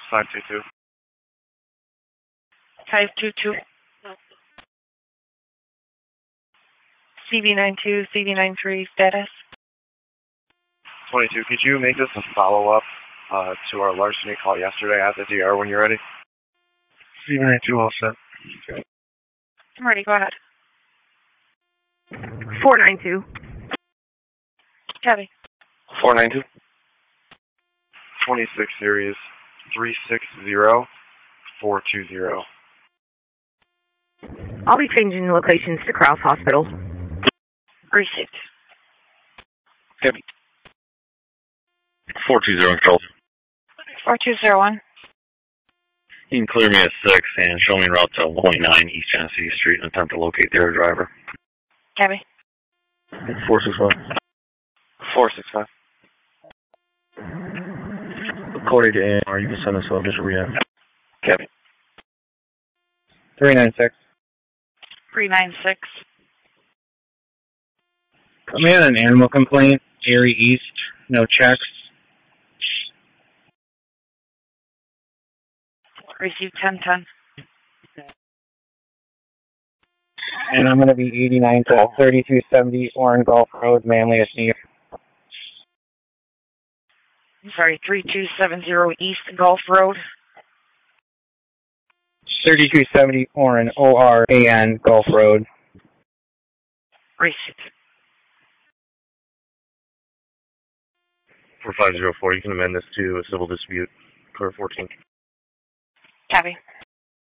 522. 522. CV92, CV93, status. 22, could you make this a follow-up to our larceny call yesterday at the DR when you're ready? CV92 all set. I'm ready, go ahead. 492. Copy. 492. 26 series 360420. I'll be changing locations to Krause Hospital. Received. Copy. 420 control. 4201. You can clear me at 6 and show me route to 1.9 East Genesee Street and attempt to locate their driver. Copy. 465. 465. Code to AMR, you can send us a visual rehab. Copy. 396. 396. Come in an animal complaint, Erie East, no checks. Received 1010. And I'm going to be 89 to 3270 Orange Gulf Road, Manly, Asneef. I'm sorry, 3270 East Gulf Road. 3270 Oran, O-R-A-N, Gulf Road. Received. 4504, you can amend this to a civil dispute for 14. Copy.